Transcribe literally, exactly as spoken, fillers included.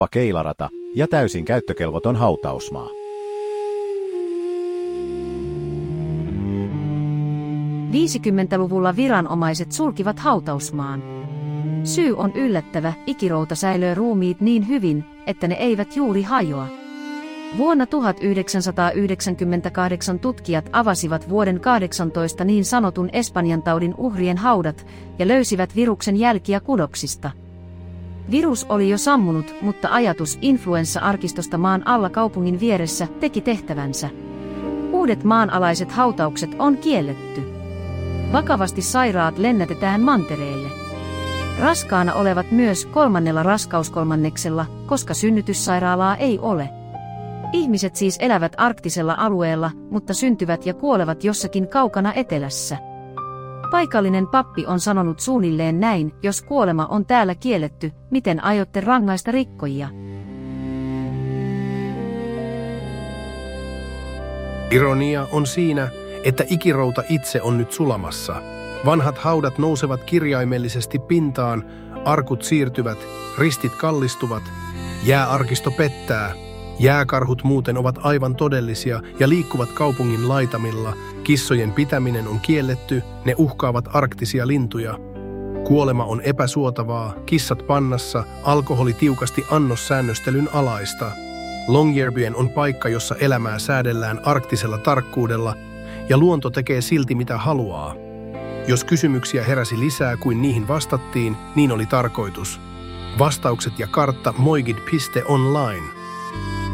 keilarata ja täysin käyttökelvoton hautausmaa. viisikymmentäluvulla viranomaiset sulkivat hautausmaan. Syy on yllättävä, ikirouta säilöö ruumiit niin hyvin, että ne eivät juuri hajoa. Vuonna tuhatyhdeksänsataayhdeksänkymmentäkahdeksan tutkijat avasivat vuoden kahdeksantoista niin sanotun Espanjan taudin uhrien haudat ja löysivät viruksen jälkiä kudoksista. Virus oli jo sammunut, mutta ajatus influenssa-arkistosta maan alla kaupungin vieressä teki tehtävänsä. Uudet maanalaiset hautaukset on kielletty. Vakavasti sairaat lennätetään mantereelle. Raskaana olevat myös kolmannella raskauskolmanneksella, koska synnytyssairaalaa ei ole. Ihmiset siis elävät arktisella alueella, mutta syntyvät ja kuolevat jossakin kaukana etelässä. Paikallinen pappi on sanonut suunnilleen näin: jos kuolema on täällä kielletty, miten aiotte rangaista rikkojia? Ironia on siinä, että ikirouta itse on nyt sulamassa. Vanhat haudat nousevat kirjaimellisesti pintaan, arkut siirtyvät, ristit kallistuvat, jääarkisto pettää. Jääkarhut muuten ovat aivan todellisia ja liikkuvat kaupungin laitamilla. Kissojen pitäminen on kielletty, ne uhkaavat arktisia lintuja. Kuolema on epäsuotavaa, kissat pannassa, alkoholi tiukasti annossäännöstelyn alaista. Longyearbyen on paikka, jossa elämää säädellään arktisella tarkkuudella, ja luonto tekee silti mitä haluaa. Jos kysymyksiä heräsi lisää kuin niihin vastattiin, niin oli tarkoitus. Vastaukset ja kartta moigid piste online.